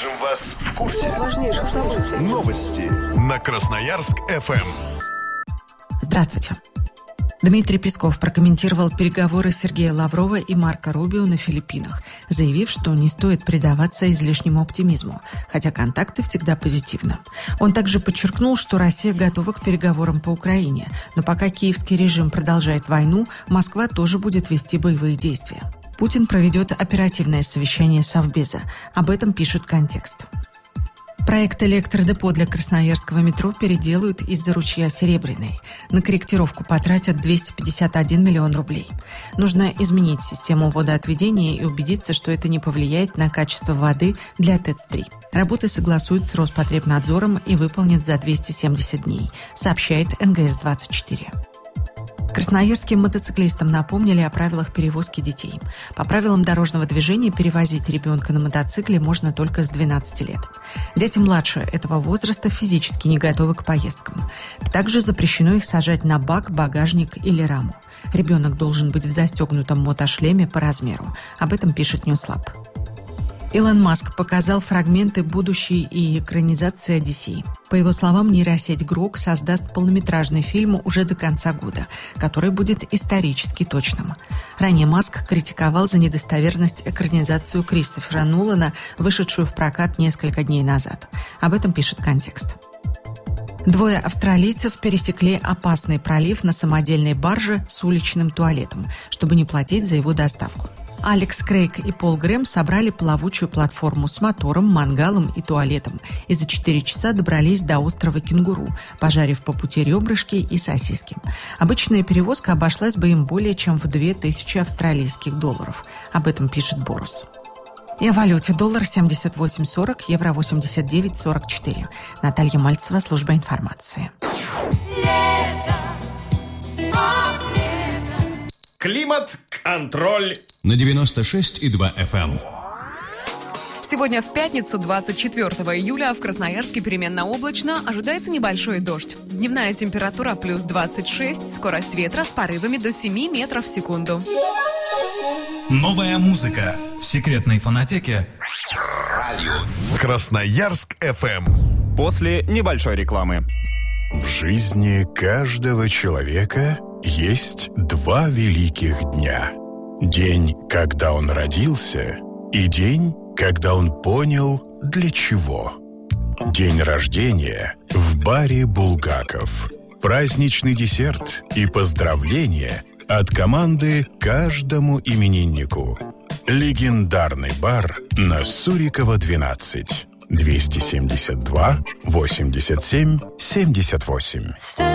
Держим вас в курсе важнейших событий. Новости на Красноярск-ФМ. Здравствуйте. Дмитрий Песков прокомментировал переговоры Сергея Лаврова и Марко Рубио на Филиппинах, заявив, что не стоит предаваться излишнему оптимизму, хотя контакты всегда позитивны. Он также подчеркнул, что Россия готова к переговорам по Украине, но пока киевский режим продолжает войну, Москва тоже будет вести боевые действия. Путин проведет оперативное совещание Совбеза. Об этом пишет «Контекст». Проект электродепо для красноярского метро переделают из-за ручья Серебряный. На корректировку потратят 251 миллион рублей. Нужно изменить систему водоотведения и убедиться, что это не повлияет на качество воды для ТЭЦ-3. Работы согласуют с Роспотребнадзором и выполнят за 270 дней, сообщает НГС-24. Красноярским мотоциклистам напомнили о правилах перевозки детей. По правилам дорожного движения перевозить ребенка на мотоцикле можно только с 12 лет. Дети младше этого возраста физически не готовы к поездкам. Также запрещено их сажать на бак, багажник или раму. Ребенок должен быть в застегнутом мотошлеме по размеру. Об этом пишет Ньюслаб. Илон Маск показал фрагменты будущей и экранизации «Одиссеи». По его словам, нейросеть Грок создаст полнометражный фильм уже до конца года, который будет исторически точным. Ранее Маск критиковал за недостоверность экранизацию Кристофера Нолана, вышедшую в прокат несколько дней назад. Об этом пишет «Контекст». Двое австралийцев пересекли опасный пролив на самодельной барже с уличным туалетом, чтобы не платить за его доставку. Алекс Крейг и Пол Грэм собрали плавучую платформу с мотором, мангалом и туалетом и за 4 часа добрались до острова Кенгуру, пожарив по пути ребрышки и сосиски. Обычная перевозка обошлась бы им более чем в 2000 австралийских долларов. Об этом пишет Борус. И о валюте. Доллар 78.40, евро 89.44. Наталья Мальцева, служба информации. Климат-контроль на 96,2 FM. Сегодня в пятницу, 24 июля, в Красноярске переменно облачно, ожидается небольшой дождь. Дневная температура плюс 26, скорость ветра с порывами до 7 метров в секунду. Новая музыка в секретной фонотеке Красноярск-ФМ. После небольшой рекламы. В жизни каждого человека есть два великих дня. День, когда он родился, и день, когда он понял, для чего. День рождения в баре «Булгаков». Праздничный десерт и поздравления от команды каждому имениннику. Легендарный бар на Сурикова, 12. 272 87 78.